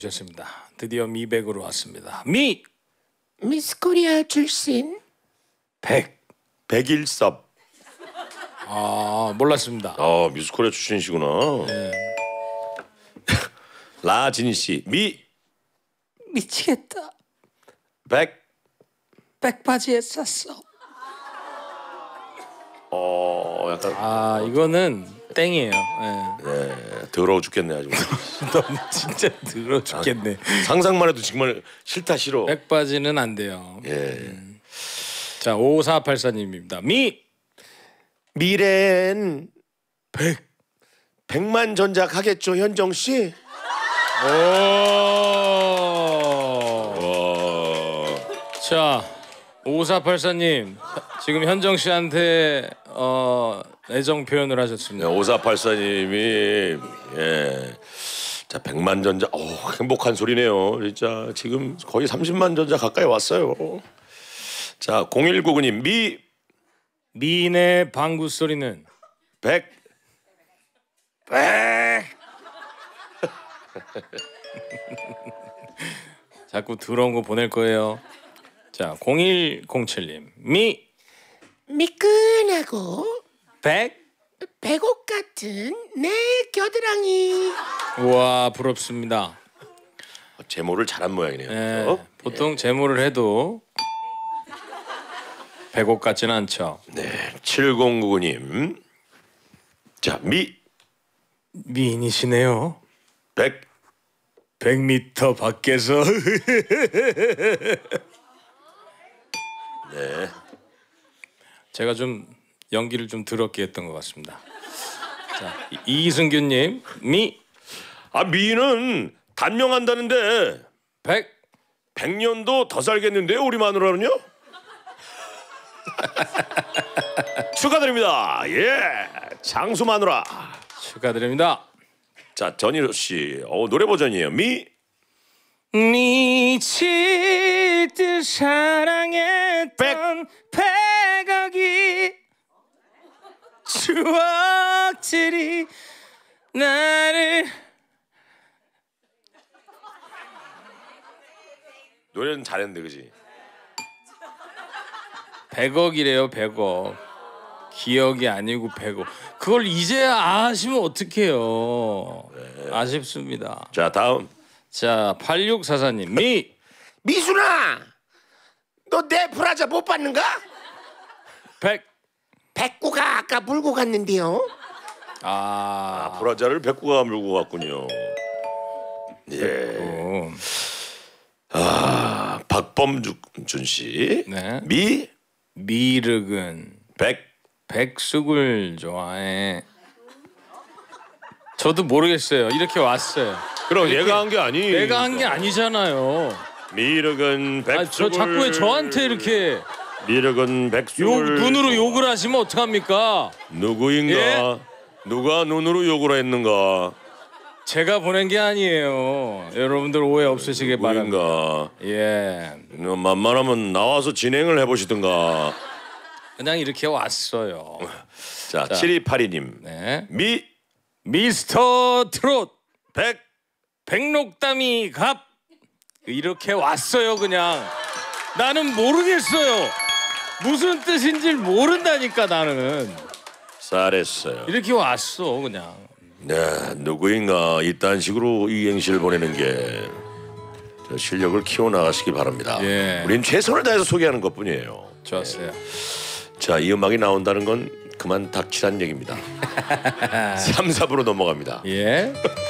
좋습니다. 드디어 미백으로 왔습니다. 미스 코리아 출신 백일섭. 몰랐습니다. 미스코리아 출신이시구나. 네. 라진희 씨. 미치겠다. 백바지에 쌌어. 약간 이거는 땡이에요. 더러워 죽겠네 아주. 너무 진짜 더러워 죽겠네. 상상만 해도 정말 싫다 싫어. 백바지는 안 돼요. 예. 자, 5484님입니다. 미래엔 백만 전작 하겠죠 현정 씨? 자, 5484님 지금 현정 씨한테 애정 표현을 하셨습니다. 5484님이 자 백만 전작 행복한 소리네요. 진짜 지금 거의 30만 전작 가까이 왔어요. 자 0199님 미인의 방구 소리는 백 자꾸 더러운 거 보낼 거예요. 자 0107님 미끈하고 백 백옥 같은 내 겨드랑이. 우와 부럽습니다. 제모를 잘한 모양이네요. 네, 보통 제모를 해도 백옥 같지는 않죠. 네 7099님 자 미인이시네요. 100m 밖에서 네. 제가 좀 연기를 좀 더럽게 했던 것 같습니다. 자, 이승규님 미인은 단명한다는데 100년도 더 살겠는데요 우리 마누라는요? 축하드립니다. 장수 마누라 축하드립니다. 자 전희로 씨 노래 버전이에요. 미칠 듯 사랑했던 백억이 추억들이 나를 노래는 잘했는데 그지? 100억이래요. 100억 기억이 아니고 100억. 그걸 이제야 아시면 어떡해요. 아쉽습니다. 자 다음 자 8644님 미순아, 너 내 브라자 못 봤는가? 백구가 아까 물고 갔는데요. 브라자를 백구가 물고 갔군요. 박범준 씨 네. 미륵은 백숙을 좋아해. 저도 모르겠어요. 이렇게 왔어요. 그럼 얘가 한 게 아니에요. 내가 한 게 아니잖아요. 미륵은 백숙을 저 자꾸 왜 저한테 이렇게 미륵은 백숙을 눈으로 욕을 하시면 어떡합니까? 누구인가? 누가 눈으로 욕을 했는가? 제가 보낸 게 아니에요. 여러분들 오해 없으시길 바랍니다. 누구인가? 만만하면 나와서 진행을 해보시든가. 그냥 이렇게 왔어요. 자 7282님 네. 미스터 트롯 백록담이 갑 이렇게 왔어요. 그냥 나는 모르겠어요. 무슨 뜻인지 모른다니까. 나는 잘했어요. 이렇게 왔어 그냥. 네, 누구인가 이딴 식으로 이행시를 보내는 게 실력을 키워나가시기 바랍니다. 우린 최선을 다해서 소개하는 것뿐이에요. 좋았어요. 자, 이 음악이 나온다는 건 그만 닥치란 얘기입니다. 3, 4부로 넘어갑니다.